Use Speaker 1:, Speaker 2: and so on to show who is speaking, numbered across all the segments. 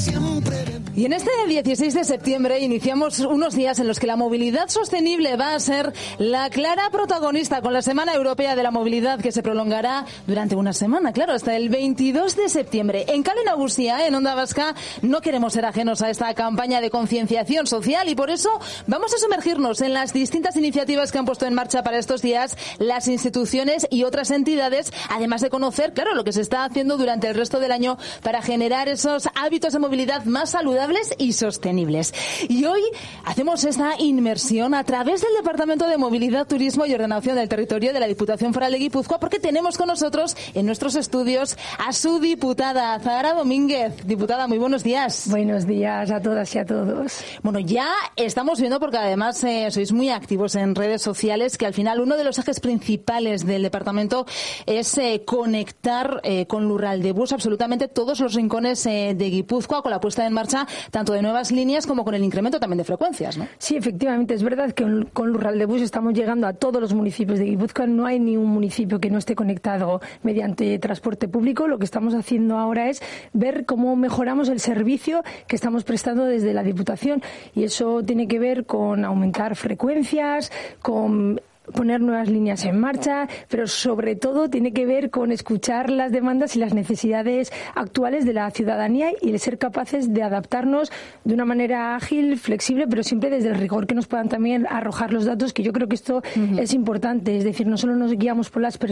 Speaker 1: Y en este 16 de septiembre iniciamos unos días en los que la movilidad sostenible va a ser la clara protagonista con la Semana Europea de la Movilidad, que se prolongará durante una semana, claro, hasta el 22 de septiembre. En Kale Nagusia, en Onda Vasca, no queremos ser ajenos a esta campaña de concienciación social y por eso vamos a sumergirnos en las distintas iniciativas que han puesto en marcha para estos días las instituciones y otras entidades, además de conocer, claro, lo que se está haciendo durante el resto del año para generar esos hábitos de movilidad más saludables y sostenibles. Y hoy hacemos esta inmersión a través del Departamento de Movilidad, Turismo y Ordenación del Territorio de la Diputación Foral de Guipúzcoa, porque tenemos con nosotros en nuestros estudios a su diputada, Zahara Domínguez. Diputada, muy buenos días.
Speaker 2: Buenos días a todas y a todos.
Speaker 1: Bueno, ya estamos viendo, porque además sois muy activos en redes sociales, que al final uno de los ejes principales del departamento es conectar con Lurraldebus absolutamente todos los rincones de Guipúzcoa, con la puesta en marcha tanto de nuevas líneas como con el incremento también de frecuencias, ¿no? Sí,
Speaker 2: efectivamente, es verdad que con Lurraldebus estamos llegando a todos los municipios de Guipúzcoa. No hay ni un municipio que no esté conectado mediante transporte público. Lo que estamos haciendo ahora es ver cómo mejoramos el servicio que estamos prestando desde la Diputación, y eso tiene que ver con aumentar frecuencias, con poner nuevas líneas en marcha, pero sobre todo tiene que ver con escuchar las demandas y las necesidades actuales de la ciudadanía y el ser capaces de adaptarnos de una manera ágil, flexible, pero siempre desde el rigor que nos puedan también arrojar los datos, que yo creo que esto es importante. Es decir, no solo nos guiamos por las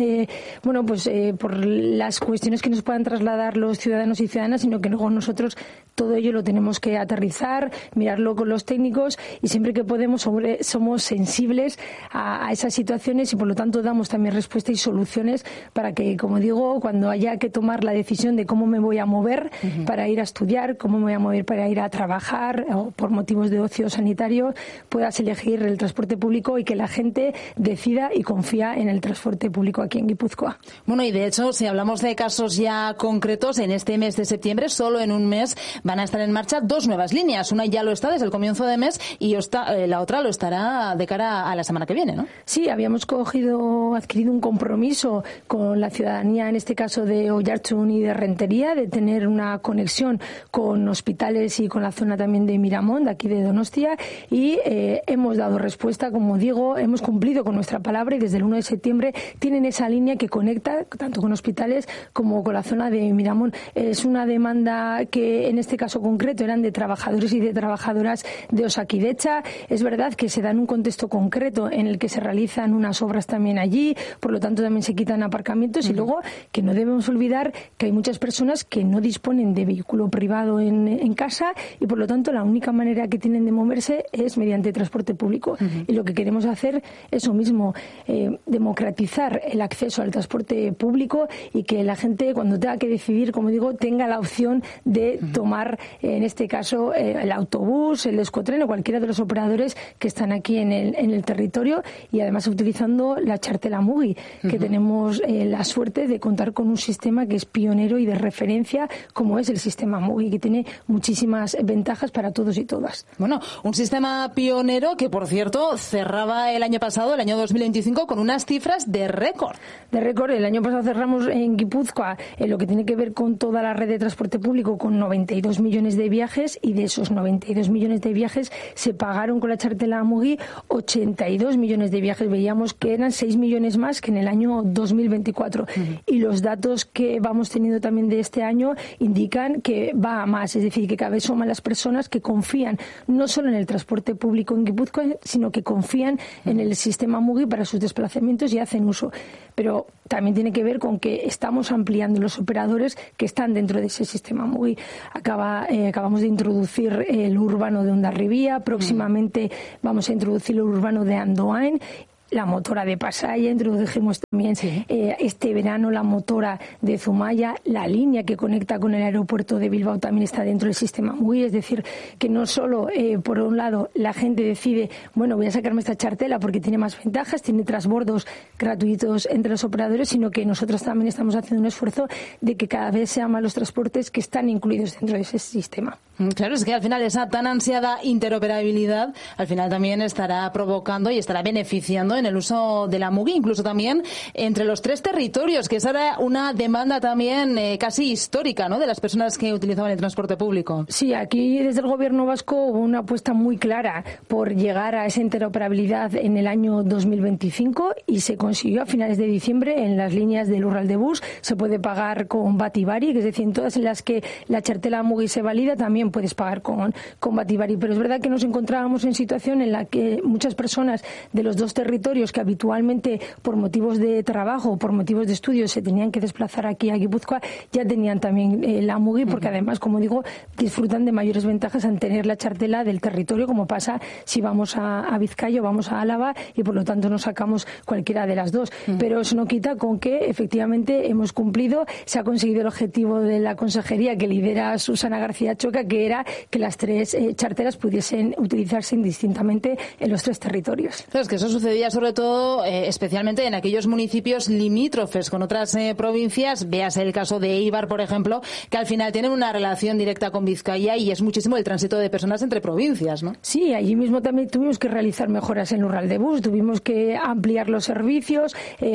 Speaker 2: por las cuestiones que nos puedan trasladar los ciudadanos y ciudadanas, sino que luego nosotros todo ello lo tenemos que aterrizar, mirarlo con los técnicos, y siempre que podemos somos sensibles a esas situaciones, y por lo tanto damos también respuesta y soluciones para que, como digo, cuando haya que tomar la decisión de cómo me voy a mover para ir a estudiar, cómo me voy a mover para ir a trabajar o por motivos de ocio sanitario, puedas elegir el transporte público y que la gente decida y confía en el transporte público aquí en Guipúzcoa.
Speaker 1: Bueno, y de hecho, si hablamos de casos ya concretos, en este mes de septiembre, solo en un mes, van a estar en marcha dos nuevas líneas. Una ya lo está desde el comienzo de mes y la otra lo estará de cara a la semana que viene, ¿no?
Speaker 2: Sí, habíamos adquirido un compromiso con la ciudadanía, en este caso de Oiartzun y de Rentería, de tener una conexión con hospitales y con la zona también de Miramón, de aquí de Donostia, y hemos dado respuesta, como digo, hemos cumplido con nuestra palabra, y desde el 1 de septiembre tienen esa línea que conecta tanto con hospitales como con la zona de Miramón. Es una demanda que en este caso concreto eran de trabajadores y de trabajadoras de Osakidecha. Es verdad que se da en un contexto concreto en el que se realizan unas obras también allí, por lo tanto también se quitan aparcamientos, y luego que no debemos olvidar que hay muchas personas que no disponen de vehículo privado en casa, y por lo tanto la única manera que tienen de moverse es mediante transporte público. Y lo que queremos hacer es eso mismo, democratizar el acceso al transporte público, y que la gente, cuando tenga que decidir, como digo, tenga la opción de tomar, en este caso, el autobús, el Euskotren o cualquiera de los operadores que están aquí en el territorio, y además utilizando la Txartela Mugi, que tenemos la suerte de contar con un sistema que es pionero y de referencia, como es el sistema Mugi, que tiene muchísimas ventajas para todos y todas.
Speaker 1: Bueno, un sistema pionero que, por cierto, cerraba el año pasado, el año 2025, con unas cifras de récord.
Speaker 2: De récord. El año pasado cerramos en Guipúzcoa lo que tiene que ver con toda la red de transporte público con 92 millones de viajes, y de esos 92 millones de viajes se pagaron con la Txartela Mugi 82 millones de viajes. Veíamos que eran 6 millones más que en el año 2024. Y los datos que vamos teniendo también de este año indican que va a más, es decir, que cada vez son más las personas que confían no solo en el transporte público en Guipúzcoa, sino que confían en el sistema Mugi para sus desplazamientos y hacen uso. Pero también tiene que ver con que estamos ampliando los operadores que están dentro de ese sistema Mugi. Acabamos de introducir el urbano de Hondarribia, próximamente vamos a introducir el urbano de Andoain, la motora de Pasaya, introdujimos también este verano la motora de Zumaya, la línea que conecta con el aeropuerto de Bilbao también está dentro del sistema MUI, es decir, que no solo por un lado la gente decide, bueno, voy a sacarme esta Txartela porque tiene más ventajas, tiene transbordos gratuitos entre los operadores, sino que nosotros también estamos haciendo un esfuerzo de que cada vez sean más los transportes que están incluidos dentro de ese sistema.
Speaker 1: Claro, es que al final esa tan ansiada interoperabilidad al final también estará provocando y estará beneficiando en el uso de la MUGI, incluso también entre los 3 territorios, que esa era una demanda también casi histórica, ¿no?, de las personas que utilizaban el transporte público.
Speaker 2: Sí, aquí desde el Gobierno vasco hubo una apuesta muy clara por llegar a esa interoperabilidad en el año 2025 y se consiguió a finales de diciembre. En las líneas del Urraldebus se puede pagar con Batibari, que es decir, en todas en las que la chartela MUGI se valida también puedes pagar con Batibari. Pero es verdad que nos encontrábamos en situación en la que muchas personas de los 2 territorios que habitualmente por motivos de trabajo o por motivos de estudio se tenían que desplazar aquí a Guipúzcoa ya tenían también la MUGI, porque además, como digo, disfrutan de mayores ventajas al tener la chartela del territorio, como pasa si vamos a Vizcaya o vamos a Álava, y por lo tanto no sacamos cualquiera de las 2. Pero eso no quita con que efectivamente hemos cumplido, se ha conseguido el objetivo de la consejería que lidera Susana García Choca, que era que las 3 chartelas pudiesen utilizarse indistintamente en los 3 territorios.
Speaker 1: Claro, es que eso sucedía sobre todo especialmente en aquellos municipios limítrofes con otras provincias. Veas el caso de Eibar, por ejemplo, que al final tienen una relación directa con Vizcaya y es muchísimo el tránsito de personas entre provincias, ¿no?
Speaker 2: Sí, allí mismo también tuvimos que realizar mejoras en Urraldebus, tuvimos que ampliar los servicios,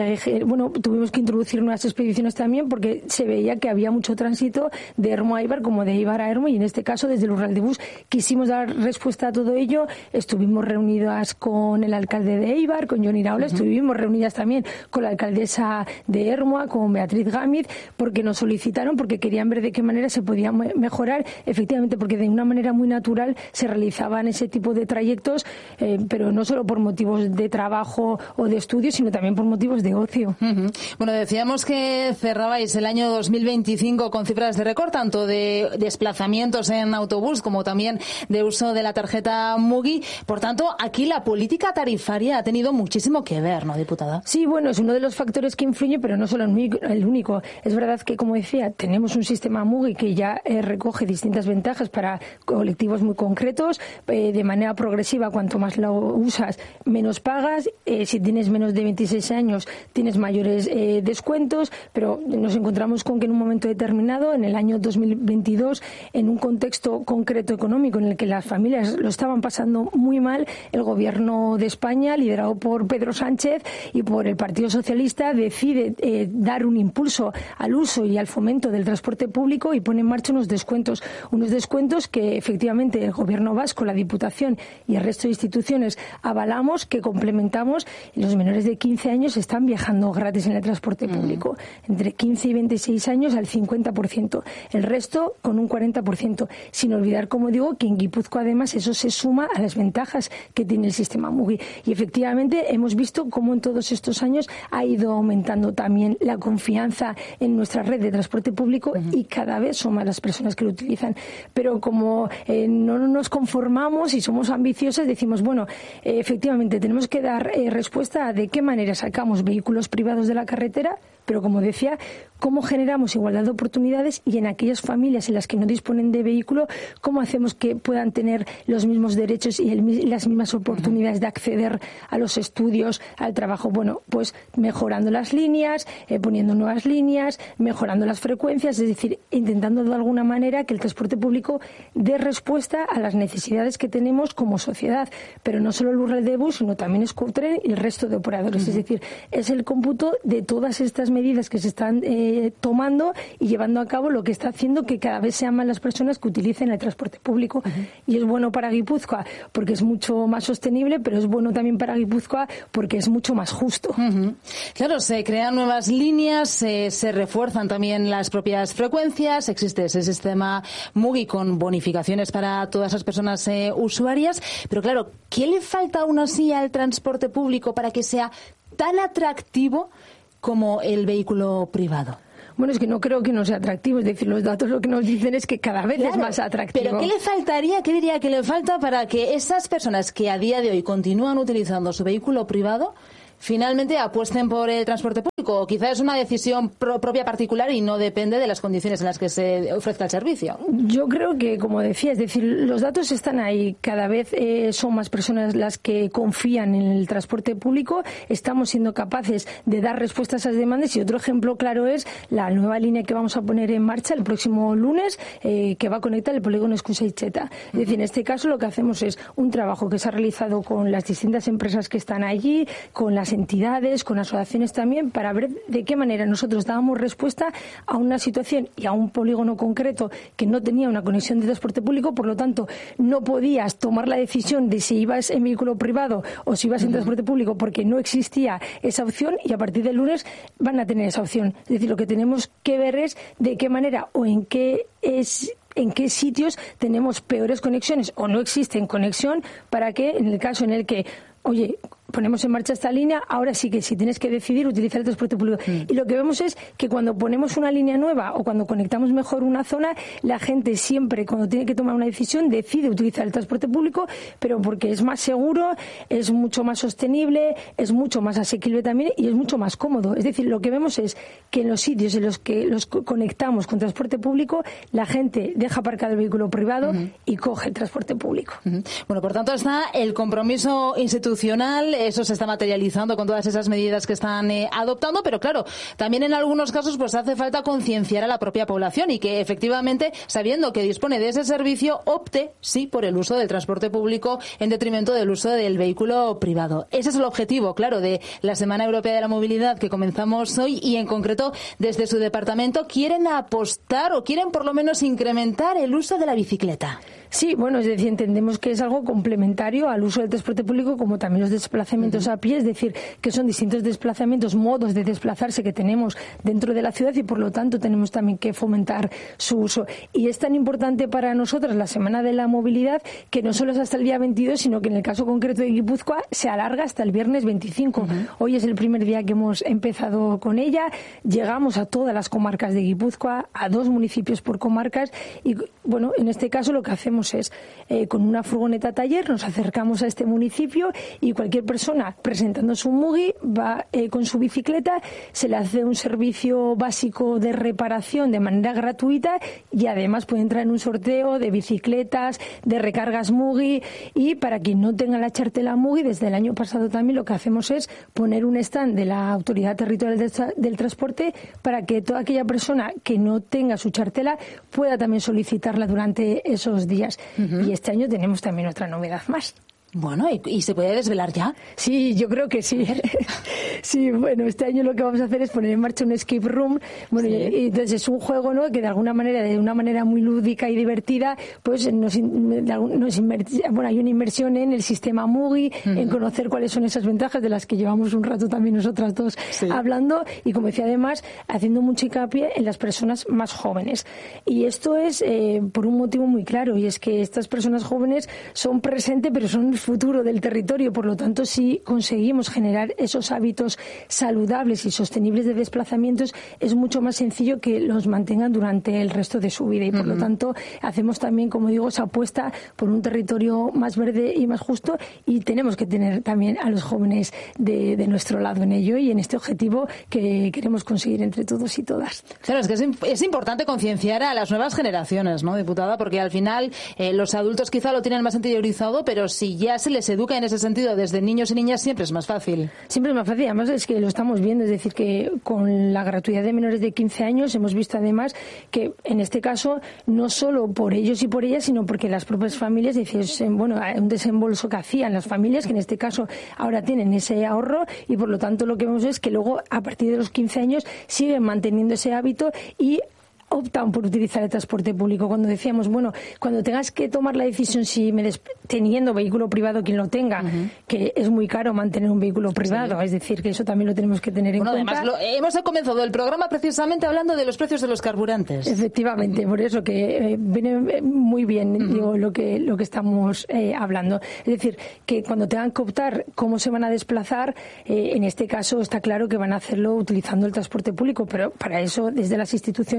Speaker 2: tuvimos que introducir nuevas expediciones también porque se veía que había mucho tránsito de Ermo a Eibar como de Eibar a Ermo, y en este caso desde el Urraldebus quisimos dar respuesta a todo ello. Estuvimos reunidas con el alcalde de Eibar, con Jon Iraola, estuvimos reunidas también con la alcaldesa de Ermua, con Beatriz Gámez, porque nos solicitaron, porque querían ver de qué manera se podía mejorar, efectivamente, porque de una manera muy natural se realizaban ese tipo de trayectos, pero no solo por motivos de trabajo o de estudio, sino también por motivos de ocio.
Speaker 1: Bueno, decíamos que cerrabais el año 2025 con cifras de récord, tanto de desplazamientos en autobús como también de uso de la tarjeta MUGI. Por tanto, aquí la política tarifaria ha tenido muchísimo que ver, ¿no, diputada?
Speaker 2: Sí, bueno, es uno de los factores que influye, pero no solo el único. Es verdad que, como decía, tenemos un sistema MUGI que ya recoge distintas ventajas para colectivos muy concretos, de manera progresiva. Cuanto más lo usas, menos pagas. Si tienes menos de 26 años, tienes mayores descuentos, pero nos encontramos con que en un momento determinado, en el año 2022, en un contexto concreto económico en el que las familias lo estaban pasando muy mal, el Gobierno de España, liderado por Pedro Sánchez y por el Partido Socialista, decide dar un impulso al uso y al fomento del transporte público y pone en marcha unos descuentos que efectivamente el Gobierno vasco, la Diputación y el resto de instituciones avalamos, que complementamos. Los menores de 15 años están viajando gratis en el transporte público, entre 15 y 26 años al 50%, el resto con un 40%, sin olvidar, como digo, que en Guipúzcoa además eso se suma a las ventajas que tiene el sistema MUGI. Y efectivamente hemos visto cómo en todos estos años ha ido aumentando también la confianza en nuestra red de transporte público y cada vez son más las personas que lo utilizan. Pero como no nos conformamos y somos ambiciosos, decimos, bueno, efectivamente tenemos que dar respuesta a de qué manera sacamos vehículos privados de la carretera, pero como decía, cómo generamos igualdad de oportunidades y en aquellas familias en las que no disponen de vehículo, cómo hacemos que puedan tener los mismos derechos y las mismas oportunidades de acceder a los estudios, al trabajo. Bueno, pues mejorando las líneas, poniendo nuevas líneas, mejorando las frecuencias, es decir, intentando de alguna manera que el transporte público dé respuesta a las necesidades que tenemos como sociedad, pero no solo el Urraldebus, sino también Euskotren y el resto de operadores. Es decir, es el cómputo de todas estas medidas que se están tomando y llevando a cabo, lo que está haciendo que cada vez sean más las personas que utilicen el transporte público. Y es bueno para Guipúzcoa porque es mucho más sostenible, pero es bueno también para Guipúzcoa porque es mucho más justo.
Speaker 1: Claro, se crean nuevas líneas, se refuerzan también las propias frecuencias, existe ese sistema MUGI con bonificaciones para todas las personas usuarias, pero claro, ¿qué le falta aún así al transporte público para que sea tan atractivo como el vehículo privado?
Speaker 2: Bueno, es que no creo que no sea atractivo, es decir, los datos lo que nos dicen es que cada vez es más atractivo.
Speaker 1: ¿Pero qué le faltaría, qué diría que le falta para que esas personas que a día de hoy continúan utilizando su vehículo privado finalmente apuesten por el transporte público? ¿O quizá es una decisión propia particular y no depende de las condiciones en las que se ofrezca el servicio?
Speaker 2: Yo creo que, como decía, es decir, los datos están ahí. Cada vez son más personas las que confían en el transporte público. Estamos siendo capaces de dar respuestas a esas demandas. Y otro ejemplo claro es la nueva línea que vamos a poner en marcha el próximo lunes, que va a conectar el polígono Escusa-Itxeta. Es decir, en este caso lo que hacemos es un trabajo que se ha realizado con las distintas empresas que están allí, con las entidades, con asociaciones también, para ver de qué manera nosotros dábamos respuesta a una situación y a un polígono concreto que no tenía una conexión de transporte público, por lo tanto no podías tomar la decisión de si ibas en vehículo privado o si ibas en transporte público porque no existía esa opción, y a partir del lunes van a tener esa opción. Es decir, lo que tenemos que ver es de qué manera o en qué sitios tenemos peores conexiones o no existen conexión, para que en el caso en el que, oye, ponemos en marcha esta línea, ahora sí que si tienes que decidir utilizar el transporte público. Y lo que vemos es que cuando ponemos una línea nueva o cuando conectamos mejor una zona, la gente siempre, cuando tiene que tomar una decisión, decide utilizar el transporte público, pero porque es más seguro, es mucho más sostenible, es mucho más asequible también y es mucho más cómodo. Es decir, lo que vemos es que en los sitios en los que los conectamos con transporte público, la gente deja aparcado el vehículo privado y coge el transporte público.
Speaker 1: Bueno, por tanto está el compromiso institucional. Eso se está materializando con todas esas medidas que están adoptando, pero claro, también en algunos casos pues hace falta concienciar a la propia población y que efectivamente, sabiendo que dispone de ese servicio, opte sí por el uso del transporte público en detrimento del uso del vehículo privado. Ese es el objetivo, claro, de la Semana Europea de la Movilidad que comenzamos hoy, y en concreto desde su departamento quieren apostar o quieren por lo menos incrementar el uso de la bicicleta.
Speaker 2: Sí, bueno, es decir, entendemos que es algo complementario al uso del transporte público, como también los desplazamientos a pie, es decir, que son distintos desplazamientos, modos de desplazarse que tenemos dentro de la ciudad, y por lo tanto tenemos también que fomentar su uso. Y es tan importante para nosotros la Semana de la Movilidad que no solo es hasta el día 22, sino que en el caso concreto de Guipúzcoa se alarga hasta el viernes 25. Hoy es el primer día que hemos empezado con ella, llegamos a todas las comarcas de Guipúzcoa, a 2 municipios por comarcas, y bueno, en este caso lo que hacemos es, con una furgoneta taller, nos acercamos a este municipio y cualquier persona presentando su Mugi va con su bicicleta, se le hace un servicio básico de reparación de manera gratuita y además puede entrar en un sorteo de bicicletas, de recargas Mugi. Y para quien no tenga la chartela Mugi, desde el año pasado también lo que hacemos es poner un stand de la Autoridad Territorial del Transporte para que toda aquella persona que no tenga su chartela pueda también solicitarla durante esos días. Y este año tenemos también otra novedad más.
Speaker 1: Bueno, ¿y se puede desvelar ya?
Speaker 2: Sí, yo creo que sí. Sí, bueno, este año lo que vamos a hacer es poner en marcha un escape room. Bueno, y entonces es un juego, ¿no?, que de alguna manera, de una manera muy lúdica y divertida, pues hay una inmersión en el sistema Mugi, en conocer cuáles son esas ventajas de las que llevamos un rato también nosotras dos hablando, y como decía, además haciendo mucho hincapié en las personas más jóvenes. Y esto es por un motivo muy claro, y es que estas personas jóvenes son presente, pero son el futuro del territorio. Por lo tanto, si conseguimos generar esos hábitos saludables y sostenibles de desplazamientos, es mucho más sencillo que los mantengan durante el resto de su vida. Y por lo tanto, hacemos también, como digo, esa apuesta por un territorio más verde y más justo, y tenemos que tener también a los jóvenes de nuestro lado en ello y en este objetivo que queremos conseguir entre todos y todas.
Speaker 1: Claro, es que es importante concienciar a las nuevas generaciones, ¿no, diputada? Porque al final los adultos quizá lo tienen más interiorizado, pero si ya se les educa en ese sentido desde niños y niñas, siempre es más fácil.
Speaker 2: Siempre es más fácil. Además es que lo estamos viendo, es decir, que con la gratuidad de menores de 15 años hemos visto además que en este caso no solo por ellos y por ellas, sino porque las propias familias, es decir, bueno, un desembolso que hacían las familias, que en este caso ahora tienen ese ahorro, y por lo tanto lo que vemos es que luego a partir de los 15 años siguen manteniendo ese hábito y optan por utilizar el transporte público. Cuando decíamos, bueno, cuando tengas que tomar la decisión teniendo vehículo privado, quien lo tenga, que es muy caro mantener un vehículo privado, es decir, que eso también lo tenemos que tener en cuenta.
Speaker 1: Además, hemos comenzado el programa precisamente hablando de los precios de los carburantes.
Speaker 2: Efectivamente, por eso que viene muy bien digo, lo que estamos hablando. Es decir, que cuando tengan que optar cómo se van a desplazar, en este caso está claro que van a hacerlo utilizando el transporte público, pero para eso desde las instituciones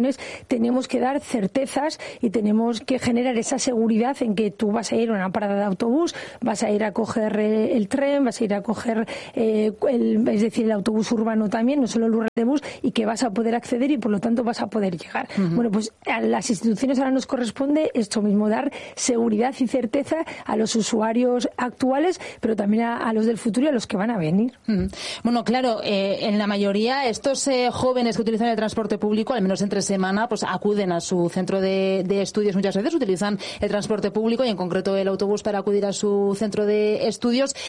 Speaker 2: tenemos que dar certezas y tenemos que generar esa seguridad en que tú vas a ir a una parada de autobús, vas a ir a coger el tren, vas a ir a coger es decir, el autobús urbano también, no solo el rural de bus, y que vas a poder acceder y por lo tanto vas a poder llegar. Bueno, pues a las instituciones ahora nos corresponde esto mismo, dar seguridad y certeza a los usuarios actuales, pero también a los del futuro y a los que van a venir.
Speaker 1: Bueno, claro, en la mayoría estos jóvenes que utilizan el transporte público, al menos entre semana, pues acuden a su centro de estudios, muchas veces utilizan el transporte público y en concreto el autobús para acudir a su centro de estudios.